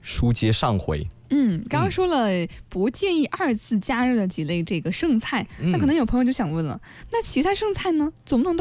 书接上回。 刚刚说了不建议2次加热的几类这个剩菜，那可能有朋友就想问了，那其他剩菜呢，总不能都